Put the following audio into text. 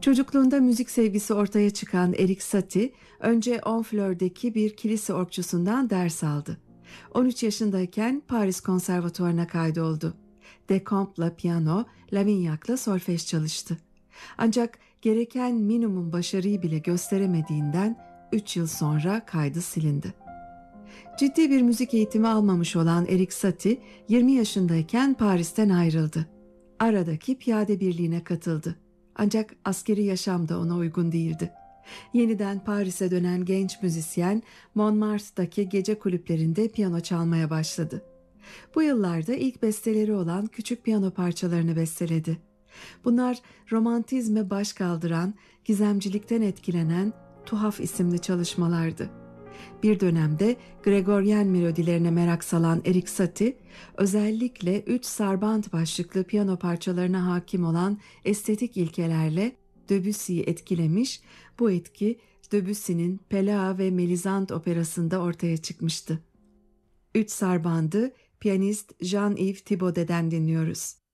Çocukluğunda müzik sevgisi ortaya çıkan Erik Satie, önce Honfleur'deki bir kilise orkçusundan ders aldı. 13 yaşındayken Paris Konservatuvarı'na kaydoldu. Decompte'la piyano, Lavignac'la solfej çalıştı. Ancak gereken minimum başarıyı bile gösteremediğinden 3 yıl sonra kaydı silindi. Ciddi bir müzik eğitimi almamış olan Erik Satie, 20 yaşındayken Paris'ten ayrıldı. Aradaki piyade birliğine katıldı. Ancak askeri yaşam da ona uygun değildi. Yeniden Paris'e dönen genç müzisyen, Montmartre'daki gece kulüplerinde piyano çalmaya başladı. Bu yıllarda ilk besteleri olan küçük piyano parçalarını besteledi. Bunlar romantizme baş kaldıran, gizemcilikten etkilenen Tuhaf isimli çalışmalardı. Bir dönemde Gregorian melodilerine merak salan Erik Satie, özellikle 3 sarbant başlıklı piyano parçalarına hakim olan estetik ilkelerle Debussy'yi etkilemiş, bu etki Debussy'nin Pelléa ve Mélisande operasında ortaya çıkmıştı. 3 sarbandı piyanist Jean-Yves Thibaudy'den dinliyoruz.